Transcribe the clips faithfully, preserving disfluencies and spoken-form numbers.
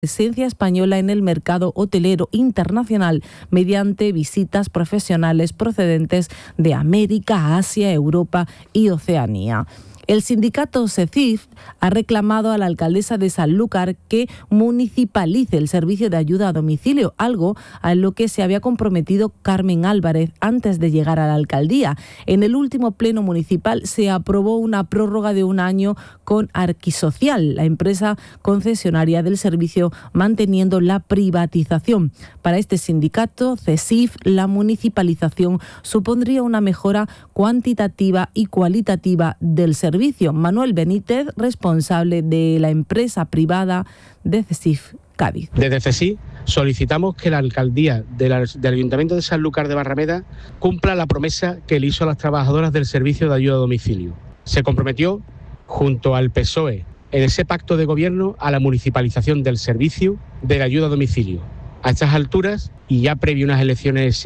presencia española en el mercado hotelero internacional mediante visitas profesionales procedentes de América, Asia, Europa y Oceanía. El sindicato SECIF ha reclamado a la alcaldesa de Sanlúcar que municipalice el servicio de ayuda a domicilio, algo a lo que se había comprometido Carmen Álvarez antes de llegar a la alcaldía. En el último pleno municipal se aprobó una prórroga de un año con Arquisocial, la empresa concesionaria del servicio, manteniendo la privatización. Para este sindicato, SECIF, la municipalización supondría una mejora cuantitativa y cualitativa del servicio. Manuel Benítez, responsable de la empresa privada de SECIF Cádiz. Desde SECIF solicitamos que la alcaldía del Ayuntamiento de Sanlúcar de Barrameda cumpla la promesa que le hizo a las trabajadoras del servicio de ayuda a domicilio. Se comprometió junto al P S O E en ese pacto de gobierno a la municipalización del servicio de la ayuda a domicilio. A estas alturas, y ya previo a unas elecciones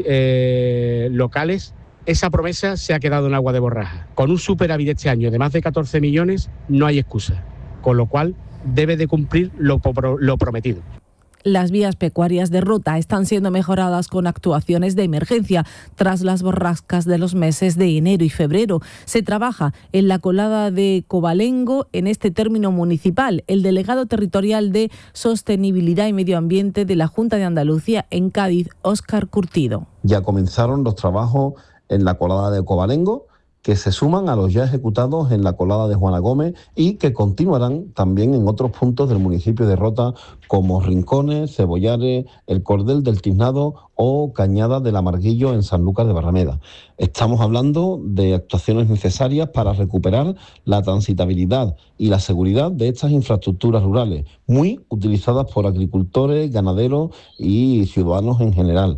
eh, locales, esa promesa se ha quedado en agua de borraja. Con un superávit este año de más de catorce millones no hay excusa, con lo cual debe de cumplir lo, lo prometido. Las vías pecuarias de Rota están siendo mejoradas con actuaciones de emergencia tras las borrascas de los meses de enero y febrero. Se trabaja en la colada de Covalengo en este término municipal. El delegado territorial de Sostenibilidad y Medio Ambiente de la Junta de Andalucía en Cádiz, Óscar Curtido. Ya comenzaron los trabajos en la colada de Covalengo, que se suman a los ya ejecutados en la colada de Juana Gómez y que continuarán también en otros puntos del municipio de Rota, como Rincones, Cebollares, El Cordel del Tiznado o Cañada del Amarguillo en Sanlúcar de Barrameda. Estamos hablando de actuaciones necesarias para recuperar la transitabilidad y la seguridad de estas infraestructuras rurales, muy utilizadas por agricultores, ganaderos y ciudadanos en general.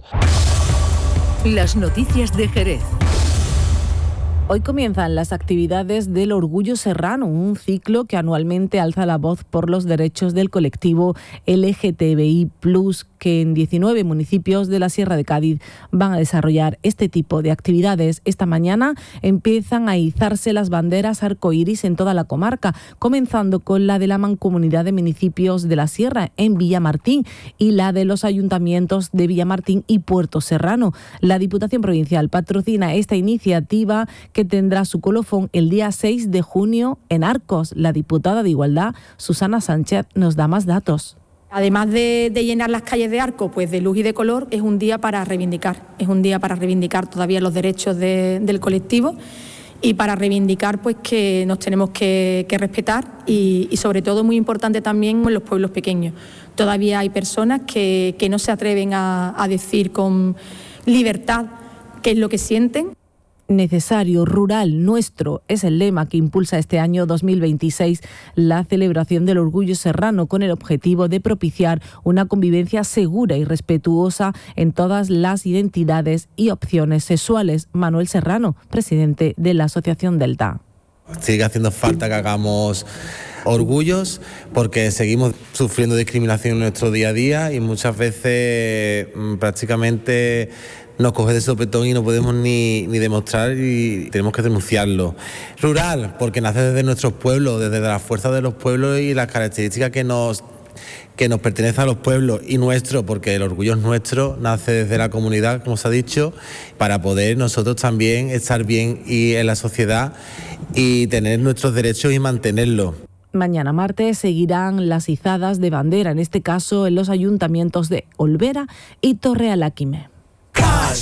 Las noticias de Jerez. Hoy comienzan las actividades del Orgullo Serrano, un ciclo que anualmente alza la voz por los derechos del colectivo L G T B I plus, que en diecinueve municipios de la Sierra de Cádiz van a desarrollar este tipo de actividades. Esta mañana empiezan a izarse las banderas arcoíris en toda la comarca, comenzando con la de la Mancomunidad de Municipios de la Sierra en Villamartín y la de los ayuntamientos de Villamartín y Puerto Serrano. La Diputación Provincial patrocina esta iniciativa, que tendrá su colofón el día seis de junio en Arcos. La diputada de Igualdad, Susana Sánchez, nos da más datos. Además de, de llenar las calles de Arcos pues de luz y de color, es un día para reivindicar, es un día para reivindicar todavía los derechos de, del colectivo y para reivindicar pues que nos tenemos que, que respetar y, y sobre todo, muy importante también, en los pueblos pequeños. Todavía hay personas que, que no se atreven a, a decir con libertad qué es lo que sienten. Necesario, rural, nuestro, es el lema que impulsa este año dos mil veintiséis la celebración del Orgullo Serrano, con el objetivo de propiciar una convivencia segura y respetuosa en todas las identidades y opciones sexuales. Manuel Serrano, presidente de la Asociación Delta. Sigue haciendo falta que hagamos orgullos porque seguimos sufriendo discriminación en nuestro día a día y muchas veces prácticamente nos coge de sopetón y no podemos ni, ni demostrar y tenemos que denunciarlo. Rural, porque nace desde nuestros pueblos, desde la fuerza de los pueblos y las características que nos, que nos pertenecen a los pueblos, y nuestro, porque el orgullo es nuestro, nace desde la comunidad, como se ha dicho, para poder nosotros también estar bien y en la sociedad y tener nuestros derechos y mantenerlos. Mañana martes seguirán las izadas de bandera, en este caso en los ayuntamientos de Olvera y Torrealaquime. Cash.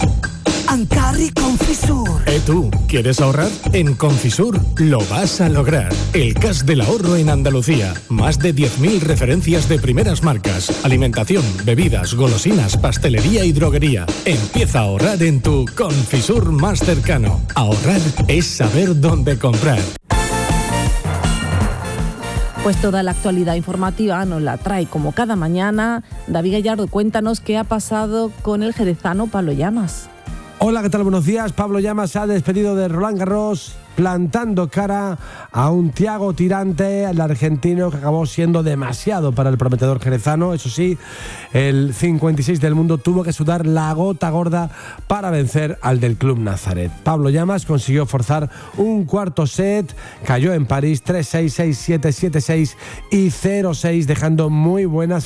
Ancarri Confisur. ¿Eh tú? ¿Quieres ahorrar? En Confisur lo vas a lograr. El cash del ahorro en Andalucía. Más de diez mil referencias de primeras marcas. Alimentación, bebidas, golosinas, pastelería y droguería. Empieza a ahorrar en tu Confisur más cercano. Ahorrar es saber dónde comprar. Pues toda la actualidad informativa nos la trae como cada mañana David Gallardo. Cuéntanos qué ha pasado con el jerezano Pablo Llamas. Hola, ¿qué tal? Buenos días. Pablo Llamas se ha despedido de Roland Garros, plantando cara a un Thiago Tirante, el argentino, que acabó siendo demasiado para el prometedor jerezano. Eso sí, el cincuenta y seis del mundo tuvo que sudar la gota gorda para vencer al del Club Nazaret. Pablo Llamas consiguió forzar un cuarto set, cayó en París tres seis, seis siete, siete seis y cero seis, dejando muy buenas